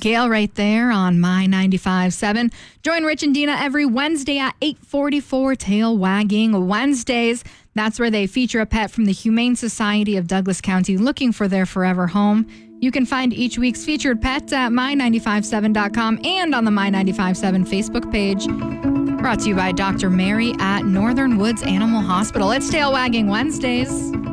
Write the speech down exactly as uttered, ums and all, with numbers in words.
Gail right there on My ninety-five point seven. Join Rich and Dina every Wednesday at eight forty-four, Tail Wagging Wednesdays. That's where they feature a pet from the Humane Society of Douglas County looking for their forever home. You can find each week's featured pet at my ninety-five point seven dot com and on the My ninety-five point seven Facebook page. Brought to you by Doctor Mary at Northern Woods Animal Hospital. It's Tail Wagging Wednesdays.